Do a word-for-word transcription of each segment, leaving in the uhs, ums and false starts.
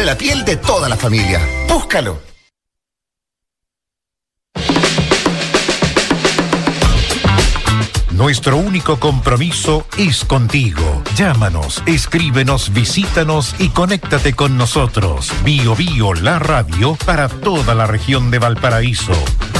de la piel de toda la familia. Búscalo. Nuestro único compromiso es contigo. Llámanos, escríbenos, visítanos y conéctate con nosotros. Bio Bio, la radio para toda la región de Valparaíso.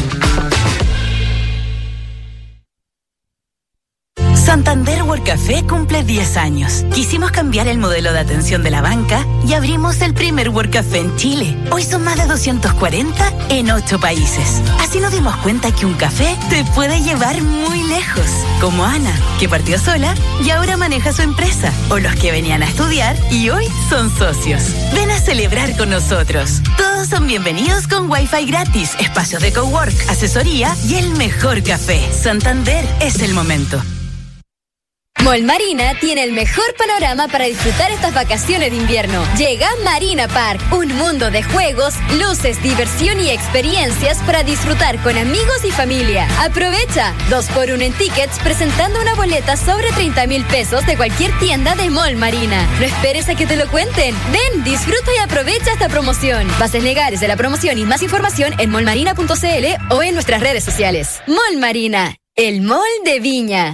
Santander World Café cumple diez años. Quisimos cambiar el modelo de atención de la banca y abrimos el primer World Café en Chile. Hoy son más de doscientos cuarenta en ocho países. Así nos dimos cuenta que un café te puede llevar muy lejos. Como Ana, que partió sola y ahora maneja su empresa. O los que venían a estudiar y hoy son socios. Ven a celebrar con nosotros. Todos son bienvenidos con Wi-Fi gratis, espacios de cowork, asesoría y el mejor café. Santander es el momento. Mall Marina tiene el mejor panorama para disfrutar estas vacaciones de invierno. Llega Marina Park, un mundo de juegos, luces, diversión y experiencias para disfrutar con amigos y familia. Aprovecha dos por uno en tickets presentando una boleta sobre treinta mil pesos de cualquier tienda de Mall Marina. No esperes a que te lo cuenten. Ven, disfruta y aprovecha esta promoción. Bases legales de la promoción y más información en mall marina punto c l o en nuestras redes sociales. Mall Marina, el mall de Viña.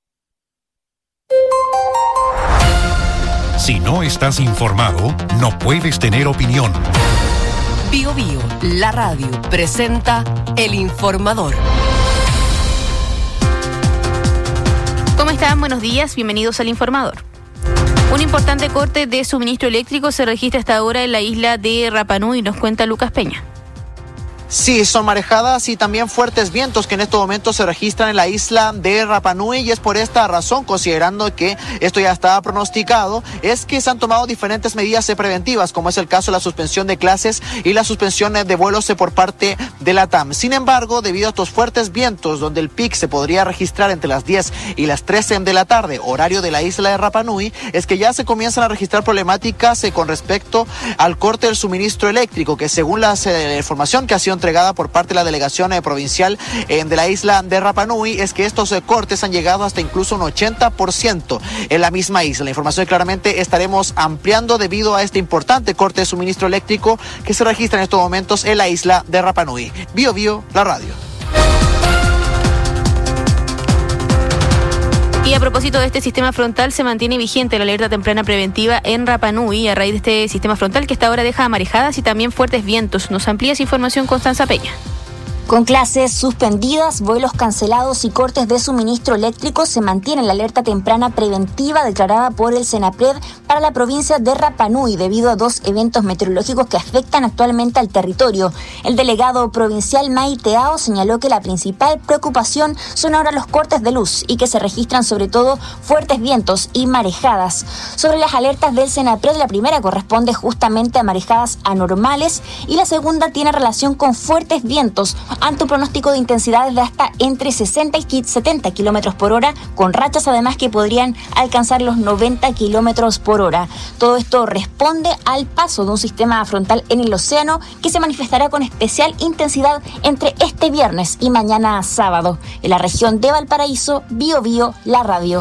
Si no estás informado, no puedes tener opinión. Bio Bio, la radio, presenta El Informador. ¿Cómo están? Buenos días, bienvenidos al Informador. Un importante corte de suministro eléctrico se registra hasta ahora en la isla de Rapa Nui, nos cuenta Lucas Peña. Sí, son marejadas y también fuertes vientos que en estos momentos se registran en la isla de Rapa Nui, y es por esta razón, considerando que esto ya estaba pronosticado, es que se han tomado diferentes medidas preventivas, como es el caso de la suspensión de clases y la suspensión de vuelos por parte de la T A M. Sin embargo, debido a estos fuertes vientos, donde el pic se podría registrar entre las diez y las trece de la tarde, horario de la isla de Rapa Nui, es que ya se comienzan a registrar problemáticas eh, con respecto al corte del suministro eléctrico, que según la eh, información que ha sido entregada por parte de la delegación eh, provincial eh, de la isla de Rapa Nui, es que estos eh, cortes han llegado hasta incluso un ochenta por ciento en la misma isla. La información que claramente estaremos ampliando debido a este importante corte de suministro eléctrico que se registra en estos momentos en la isla de Rapa Nui. Bio Bio, la radio. Y a propósito de este sistema frontal, se mantiene vigente la alerta temprana preventiva en Rapa Nui a raíz de este sistema frontal que hasta ahora deja marejadas y también fuertes vientos. Nos amplía esa información Constanza Peña. Con clases suspendidas, vuelos cancelados y cortes de suministro eléctrico, se mantiene la alerta temprana preventiva declarada por el Senapred para la provincia de Rapa Nui debido a dos eventos meteorológicos que afectan actualmente al territorio. El delegado provincial Maiteao señaló que la principal preocupación son ahora los cortes de luz y que se registran sobre todo fuertes vientos y marejadas. Sobre las alertas del Senapred, la primera corresponde justamente a marejadas anormales y la segunda tiene relación con fuertes vientos, ante un pronóstico de intensidades de hasta entre sesenta y setenta kilómetros por hora, con rachas además que podrían alcanzar los noventa kilómetros por hora. Todo esto responde al paso de un sistema frontal en el océano que se manifestará con especial intensidad entre este viernes y mañana sábado. En la región de Valparaíso, Bio Bio, la radio.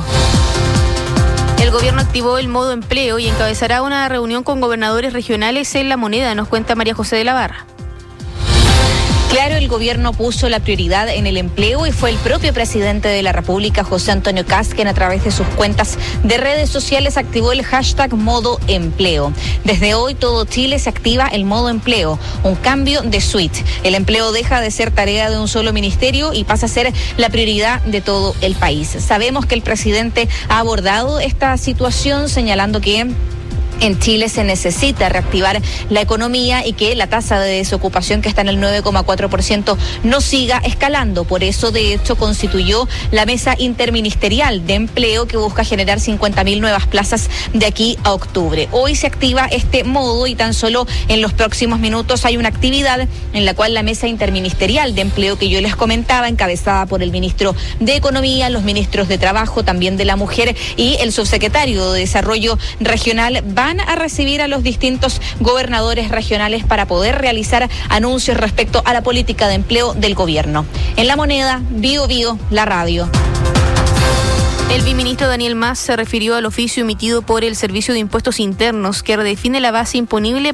El gobierno activó el modo empleo y encabezará una reunión con gobernadores regionales en La Moneda, nos cuenta María José de la Barra. Claro, el gobierno puso la prioridad en el empleo y fue el propio presidente de la República, José Antonio Kast, quien a través de sus cuentas de redes sociales activó el hashtag modo empleo. Desde hoy todo Chile se activa el modo empleo, un cambio de suite. El empleo deja de ser tarea de un solo ministerio y pasa a ser la prioridad de todo el país. Sabemos que el presidente ha abordado esta situación señalando que en Chile se necesita reactivar la economía y que la tasa de desocupación, que está en el nueve coma cuatro por ciento, no siga escalando. Por eso, de hecho, constituyó la Mesa Interministerial de Empleo, que busca generar cincuenta mil nuevas plazas de aquí a octubre. Hoy se activa este modo y tan solo en los próximos minutos hay una actividad en la cual la Mesa Interministerial de Empleo, que yo les comentaba, encabezada por el ministro de Economía, los ministros de Trabajo, también de la Mujer y el subsecretario de Desarrollo Regional, va van a recibir a los distintos gobernadores regionales para poder realizar anuncios respecto a la política de empleo del gobierno. En La Moneda, Bio Bio, la radio. El viceministro Daniel Mas se refirió al oficio emitido por el Servicio de Impuestos Internos que redefine la base imponible